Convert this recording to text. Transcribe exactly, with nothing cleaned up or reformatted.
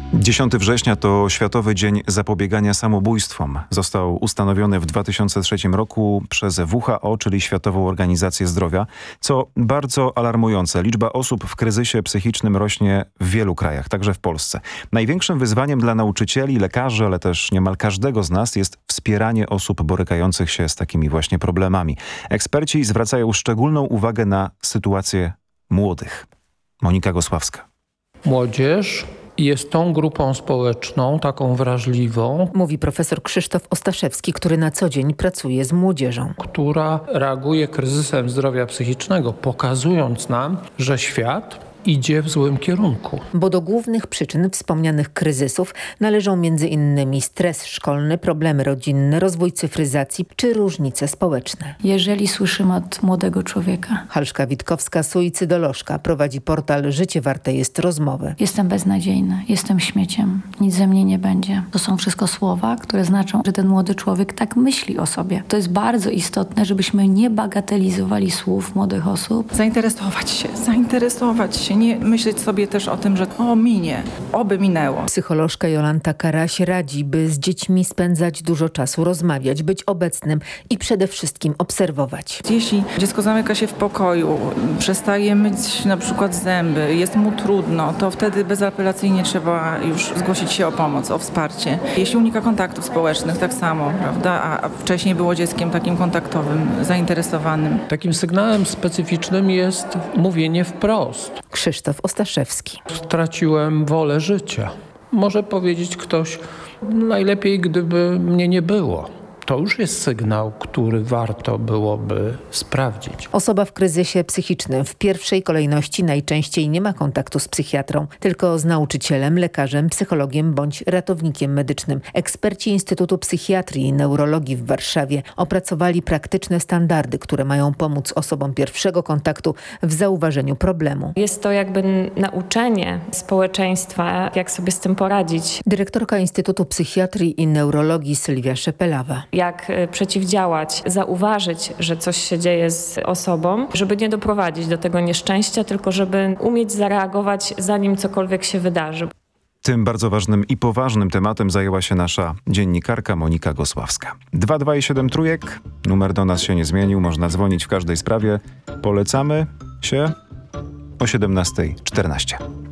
dziesiątego września to Światowy Dzień Zapobiegania Samobójstwom. Został ustanowiony w dwa tysiące trzecim roku przez W H O, czyli Światową Organizację Zdrowia. Co bardzo alarmujące, liczba osób w kryzysie psychicznym rośnie w wielu krajach, także w Polsce. Największym wyzwaniem dla nauczycieli, lekarzy, ale też niemal każdego z nas jest wspieranie osób borykających się z takimi właśnie problemami. Eksperci zwracają szczególną uwagę na sytuację młodych. Monika Gosławska. Młodzież jest tą grupą społeczną, taką wrażliwą, mówi profesor Krzysztof Ostaszewski, który na co dzień pracuje z młodzieżą, która reaguje kryzysem zdrowia psychicznego, pokazując nam, że świat idzie w złym kierunku. Bo do głównych przyczyn wspomnianych kryzysów należą między innymi stres szkolny, problemy rodzinne, rozwój cyfryzacji czy różnice społeczne. Jeżeli słyszymy od młodego człowieka. Halszka Witkowska, suicydolożka, prowadzi portal Życie warte jest rozmowy. Jestem beznadziejna, jestem śmieciem, nic ze mnie nie będzie. To są wszystko słowa, które znaczą, że ten młody człowiek tak myśli o sobie. To jest bardzo istotne, żebyśmy nie bagatelizowali słów młodych osób. Zainteresować się, zainteresować się. Nie myśleć sobie też o tym, że o minie, oby minęło. Psycholożka Jolanta Karaś radzi, by z dziećmi spędzać dużo czasu, rozmawiać, być obecnym i przede wszystkim obserwować. Jeśli dziecko zamyka się w pokoju, przestaje myć na przykład zęby, jest mu trudno, to wtedy bezapelacyjnie trzeba już zgłosić się o pomoc, o wsparcie. Jeśli unika kontaktów społecznych, tak samo, prawda? A, a wcześniej było dzieckiem takim kontaktowym, zainteresowanym. Takim sygnałem specyficznym jest mówienie wprost. Krzysztof Ostaszewski. Straciłem wolę życia. Może powiedzieć ktoś, najlepiej gdyby mnie nie było. To już jest sygnał, który warto byłoby sprawdzić. Osoba w kryzysie psychicznym w pierwszej kolejności najczęściej nie ma kontaktu z psychiatrą, tylko z nauczycielem, lekarzem, psychologiem bądź ratownikiem medycznym. Eksperci Instytutu Psychiatrii i Neurologii w Warszawie opracowali praktyczne standardy, które mają pomóc osobom pierwszego kontaktu w zauważeniu problemu. Jest to jakby nauczenie społeczeństwa, jak sobie z tym poradzić. Dyrektorka Instytutu Psychiatrii i Neurologii Sylwia Szepelawa. Jak przeciwdziałać, zauważyć, że coś się dzieje z osobą, żeby nie doprowadzić do tego nieszczęścia, tylko żeby umieć zareagować, zanim cokolwiek się wydarzy. Tym bardzo ważnym i poważnym tematem zajęła się nasza dziennikarka Monika Gosławska. dwa dwa i siedem trójek, numer do nas się nie zmienił, można dzwonić w każdej sprawie. Polecamy się o siedemnasta czternaście.